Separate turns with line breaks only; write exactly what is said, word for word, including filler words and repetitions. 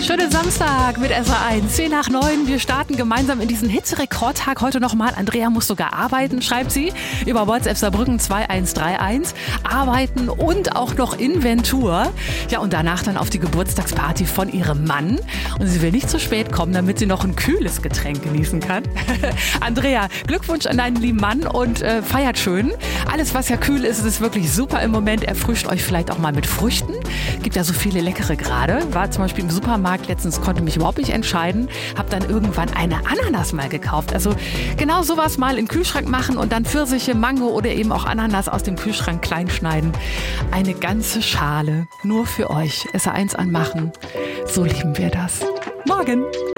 Schönen Samstag mit S R eins, zehn nach neun. Wir starten gemeinsam in diesen Hitzerekordtag heute nochmal. Andrea muss sogar arbeiten, schreibt sie, über WhatsApp Saarbrücken zwei eins drei eins. Arbeiten und auch noch Inventur. Ja, und danach dann auf die Geburtstagsparty von ihrem Mann. Und sie will nicht zu spät kommen, damit sie noch ein kühles Getränk genießen kann. Andrea, Glückwunsch an deinen lieben Mann und äh, feiert schön. Alles, was ja kühl ist, ist wirklich super im Moment. Erfrischt euch vielleicht auch mal mit Früchten. Gibt ja so viele leckere gerade. War zum Beispiel im Supermarkt letztens, konnte mich überhaupt nicht entscheiden. Hab dann irgendwann eine Ananas mal gekauft. Also genau sowas mal in den Kühlschrank machen und dann Pfirsiche, Mango oder eben auch Ananas aus dem Kühlschrank klein schneiden. Eine ganze Schale nur für euch. S R eins anmachen. So lieben wir das. Morgen.